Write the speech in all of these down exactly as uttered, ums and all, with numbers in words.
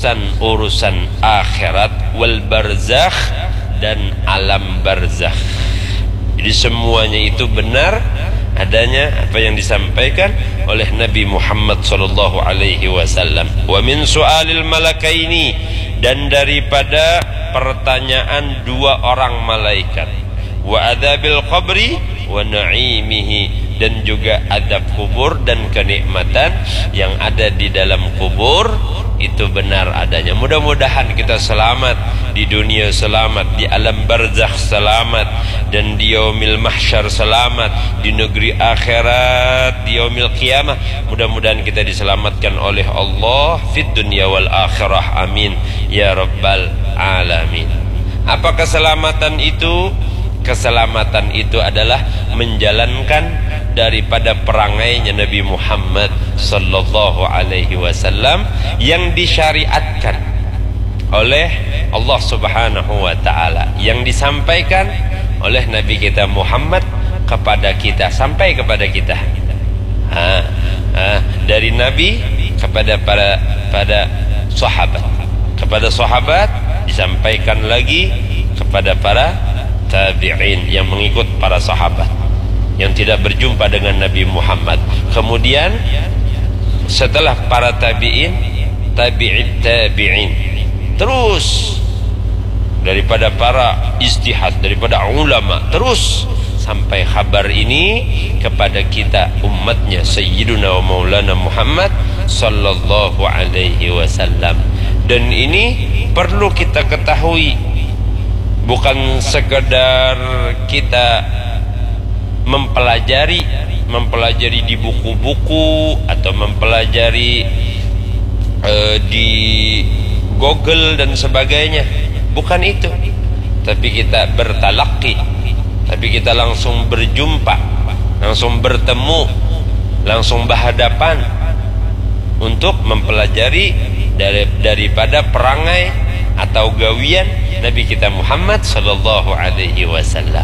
urusan akhirat wal barzakh dan alam barzakh. Jadi semuanya itu benar adanya apa yang disampaikan oleh Nabi Muhammad sallallahu alaihi wasallam. Wa min su'alil malakaini, dan daripada pertanyaan dua orang malaikat, wa adzabil qabri wa na'imihi, dan juga adab kubur dan kenikmatan yang ada di dalam kubur itu benar adanya. Mudah-mudahan kita selamat di dunia, selamat di alam barzakh, selamat, dan di yaumil mahsyar selamat, di negeri akhirat, di yaumil qiyamah. Mudah-mudahan kita diselamatkan oleh Allah fid dunya wal akhirah, amin ya rabbal alamin. Apa keselamatan itu? Keselamatan itu adalah menjalankan daripada perangainya Nabi Muhammad sallallahu alaihi wasallam yang disyariatkan oleh Allah Subhanahu wa taala, yang disampaikan oleh Nabi kita Muhammad kepada kita, sampai kepada kita. Ha, ha, dari Nabi kepada para pada sahabat, kepada sahabat disampaikan lagi kepada para tabi'in yang mengikut para sahabat yang tidak berjumpa dengan Nabi Muhammad. Kemudian setelah para tabi'in, tabi'it tabi'in, terus daripada para ijtihad, daripada ulama, terus sampai kabar ini kepada kita umatnya Sayyiduna wa Maulana Muhammad sallallahu alaihi wasallam. Dan ini perlu kita ketahui, bukan sekedar kita mempelajari mempelajari di buku-buku atau mempelajari uh, di Google dan sebagainya, bukan itu. Tapi kita bertalaqi, tapi kita langsung berjumpa, langsung bertemu, langsung berhadapan untuk mempelajari dari, daripada perangai atau gawian Nabi kita Muhammad sallallahu alaihi wasallam.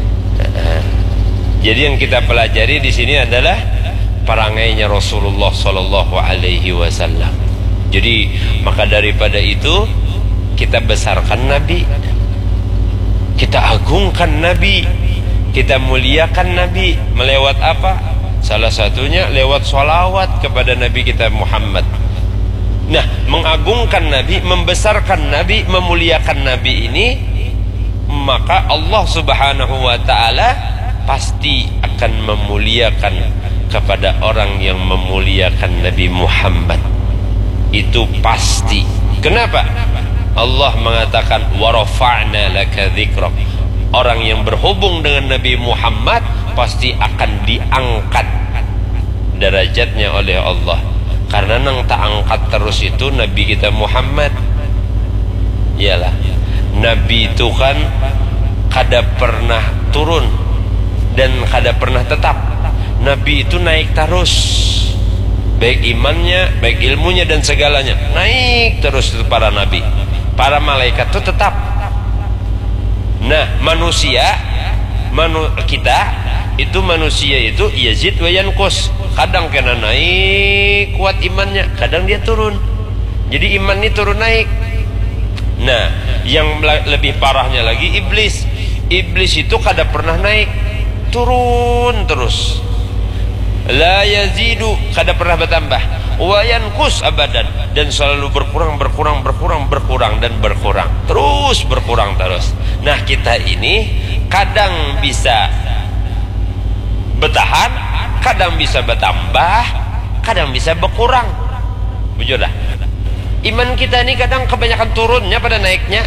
Jadi yang kita pelajari di sini adalah perangainya Rasulullah sallallahu alaihi wasallam. Jadi maka daripada itu kita besarkan Nabi, kita agungkan Nabi, kita muliakan Nabi. Melewat apa? Salah satunya lewat sholawat kepada Nabi kita Muhammad. Nah, mengagungkan Nabi, membesarkan Nabi, memuliakan Nabi ini, maka Allah Subhanahu wa ta'ala pasti akan memuliakan kepada orang yang memuliakan Nabi Muhammad. Itu pasti. Kenapa? Allah mengatakan wa rafa'na laka dzikrak. Orang yang berhubung dengan Nabi Muhammad pasti akan diangkat derajatnya oleh Allah. Karena nang tak angkat terus itu Nabi kita Muhammad. Iyalah, Nabi itu kan kada pernah turun dan kada pernah tetap. Nabi itu naik terus, baik imannya, baik ilmunya dan segalanya naik terus. Itu para nabi, para malaikat itu tetap. Nah, manusia manu, kita itu manusia itu yazid wa yanqus. Kadang kena naik kuat imannya, kadang dia turun. Jadi iman ini turun naik. Nah, yang lebih parahnya lagi iblis. Iblis itu kada pernah naik, turun terus. La yazidu, kada pernah bertambah. Wa yanqus abadan, dan selalu berkurang, berkurang, berkurang, berkurang dan berkurang. Terus berkurang terus. Nah, kita ini kadang bisa bertahan, kadang bisa bertambah, kadang bisa berkurang. Bujur dah. Iman kita ini kadang kebanyakan turunnya pada naiknya.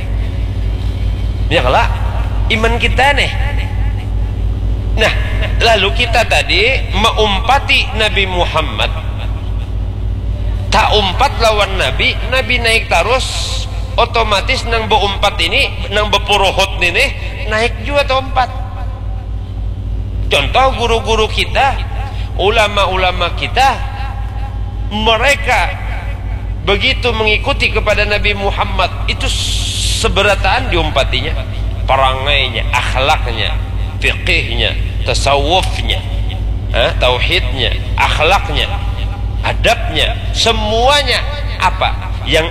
Ya kalah iman kita nih. Nah, lalu kita tadi mengumpati Nabi Muhammad, tak umpat lawan Nabi, Nabi naik terus, otomatis nang beumpat ini, nang bepuruhut ini naik juga tempat. Contoh guru-guru kita, ulama-ulama kita, mereka begitu mengikuti kepada Nabi Muhammad, itu seberataan diumpatinya, perangainya, akhlaknya, fiqihnya, tasawufnya, eh, tauhidnya, akhlaknya, adabnya, semuanya apa yang